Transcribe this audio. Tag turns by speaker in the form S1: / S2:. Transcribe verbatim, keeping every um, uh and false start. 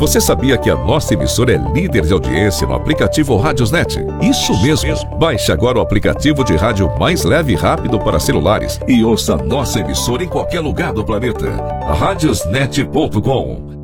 S1: Você sabia que a nossa emissora é líder de audiência no aplicativo Radiosnet? Isso mesmo. Baixe agora o aplicativo de rádio mais leve e rápido para celulares e ouça nossa emissora em qualquer lugar do planeta. radiosnet ponto com